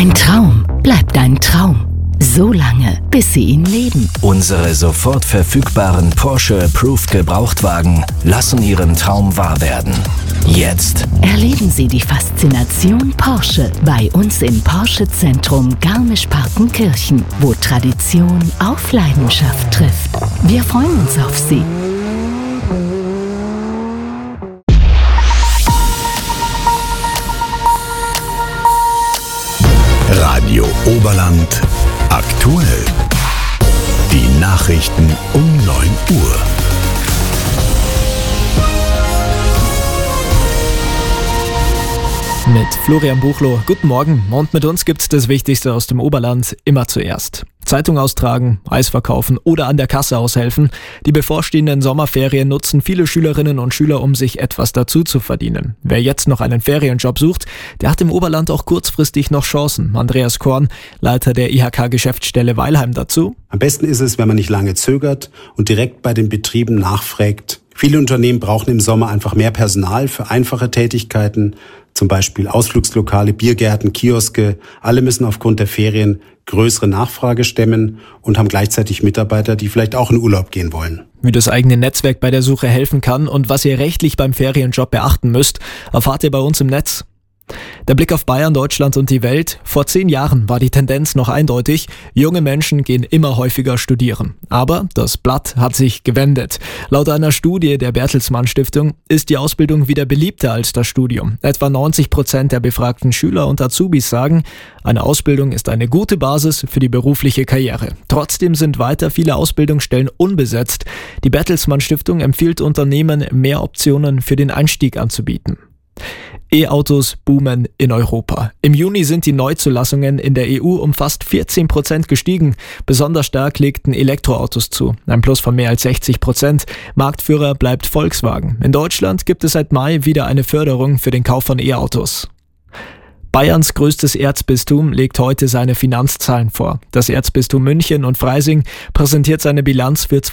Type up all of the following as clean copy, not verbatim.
Ein Traum bleibt ein Traum. So lange, bis Sie ihn leben. Unsere sofort verfügbaren Porsche Approved Gebrauchtwagen lassen Ihren Traum wahr werden. Jetzt Erleben Sie die Faszination Porsche bei uns im Porsche-Zentrum Garmisch-Partenkirchen, wo Tradition auf Leidenschaft trifft. Wir freuen uns auf Sie. Radio Oberland aktuell. Die Nachrichten um 9 Uhr. Mit Florian Buchloh. Guten Morgen. Und mit uns gibt's das Wichtigste aus dem Oberland immer zuerst. Zeitung austragen, Eis verkaufen oder an der Kasse aushelfen. Die bevorstehenden Sommerferien nutzen viele Schülerinnen und Schüler, um sich etwas dazu zu verdienen. Wer jetzt noch einen Ferienjob sucht, der hat im Oberland auch kurzfristig noch Chancen. Andreas Korn, Leiter der IHK-Geschäftsstelle Weilheim, dazu. Am besten ist es, wenn man nicht lange zögert und direkt bei den Betrieben nachfragt. Viele Unternehmen brauchen im Sommer einfach mehr Personal für einfache Tätigkeiten, zum Beispiel Ausflugslokale, Biergärten, Kioske. Alle müssen aufgrund der Ferien größere Nachfrage stemmen und haben gleichzeitig Mitarbeiter, die vielleicht auch in Urlaub gehen wollen. Wie das eigene Netzwerk bei der Suche helfen kann und was ihr rechtlich beim Ferienjob beachten müsst, erfahrt ihr bei uns im Netz. Der Blick auf Bayern, Deutschland und die Welt. Vor 10 Jahren war die Tendenz noch eindeutig. Junge Menschen gehen immer häufiger studieren. Aber das Blatt hat sich gewendet. Laut einer Studie der Bertelsmann Stiftung ist die Ausbildung wieder beliebter als das Studium. Etwa 90% der befragten Schüler und Azubis sagen, eine Ausbildung ist eine gute Basis für die berufliche Karriere. Trotzdem sind weiter viele Ausbildungsstellen unbesetzt. Die Bertelsmann Stiftung empfiehlt Unternehmen, mehr Optionen für den Einstieg anzubieten. E-Autos boomen in Europa. Im Juni sind die Neuzulassungen in der EU um fast 14% gestiegen. Besonders stark legten Elektroautos zu. Ein Plus von mehr als 60%. Marktführer bleibt Volkswagen. In Deutschland gibt es seit Mai wieder eine Förderung für den Kauf von E-Autos. Bayerns größtes Erzbistum legt heute seine Finanzzahlen vor. Das Erzbistum München und Freising präsentiert seine Bilanz für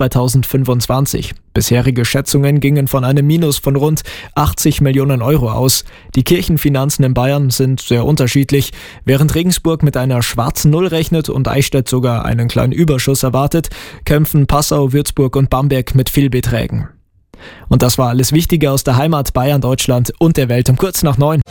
2025. Bisherige Schätzungen gingen von einem Minus von rund 80 Millionen Euro aus. Die Kirchenfinanzen in Bayern sind sehr unterschiedlich. Während Regensburg mit einer schwarzen Null rechnet und Eichstätt sogar einen kleinen Überschuss erwartet, kämpfen Passau, Würzburg und Bamberg mit Fehlbeträgen. Und das war alles Wichtige aus der Heimat, Bayern, Deutschland und der Welt um kurz nach 9.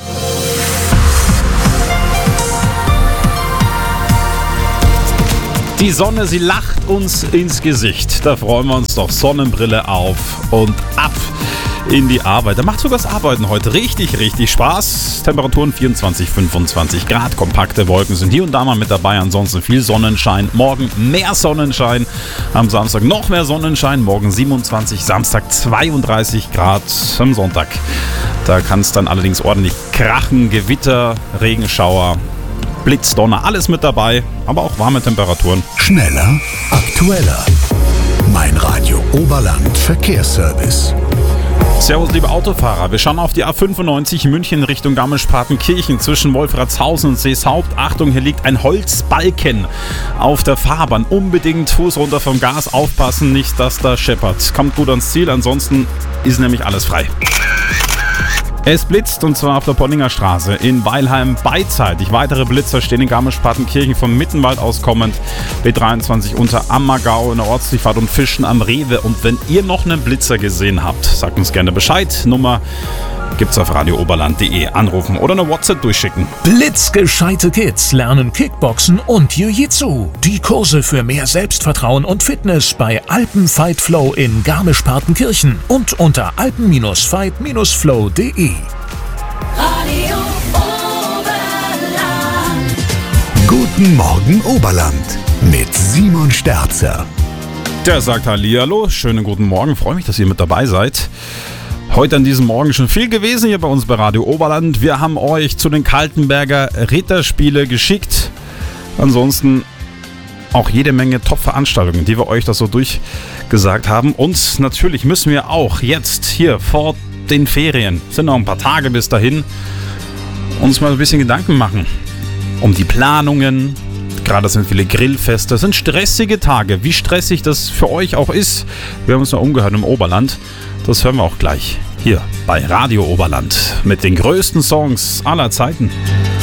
Die Sonne, sie lacht uns ins Gesicht. Da freuen wir uns doch. Sonnenbrille auf und ab in die Arbeit. Da macht sogar das Arbeiten heute richtig, richtig Spaß. Temperaturen 24, 25 Grad. Kompakte Wolken sind hier und da mal mit dabei. Ansonsten viel Sonnenschein. Morgen mehr Sonnenschein. Am Samstag noch mehr Sonnenschein. Morgen 27, Samstag 32 Grad. Am Sonntag, da kann es dann allerdings ordentlich krachen. Gewitter, Regenschauer, Blitz, Donner, alles mit dabei, aber auch warme Temperaturen. Schneller, aktueller. Mein Radio Oberland Verkehrsservice. Servus, liebe Autofahrer. Wir schauen auf die A95 München Richtung Garmisch-Partenkirchen zwischen Wolfratshausen und Seeshaupt. Achtung, hier liegt ein Holzbalken auf der Fahrbahn. Unbedingt Fuß runter vom Gas, aufpassen, nicht dass da scheppert. Kommt gut ans Ziel, ansonsten ist nämlich alles frei. Es blitzt und zwar auf der Ponninger Straße in Weilheim beidseitig. Weitere Blitzer stehen in Garmisch-Partenkirchen vom Mittenwald aus kommend. B23 unter Ammergau in der Ortsdurchfahrt und Fischen am Rewe. Und wenn ihr noch einen Blitzer gesehen habt, sagt uns gerne Bescheid. Nummer gibt's auf radiooberland.de. Anrufen oder eine WhatsApp durchschicken. Blitzgescheite Kids lernen Kickboxen und Jiu-Jitsu. Die Kurse für mehr Selbstvertrauen und Fitness bei Alpenfight Flow in Garmisch-Partenkirchen und unter alpen-fight-flow.de. Radio Oberland. Guten Morgen Oberland mit Simon Sterzer. Der sagt Hallihallo, schönen guten Morgen, freue mich, dass ihr mit dabei seid. Heute an diesem Morgen schon viel gewesen hier bei uns bei Radio Oberland. Wir haben euch zu den Kaltenberger Ritterspiele geschickt. Ansonsten auch jede Menge Top-Veranstaltungen, die wir euch das so durchgesagt haben. Und natürlich müssen wir auch jetzt hier vor den Ferien, sind noch ein paar Tage bis dahin, uns mal ein bisschen Gedanken machen um die Planungen. Gerade sind viele Grillfeste, das sind stressige Tage. Wie stressig das für euch auch ist, wir haben uns mal umgehört im Oberland. Das hören wir auch gleich hier bei Radio Oberland mit den größten Songs aller Zeiten.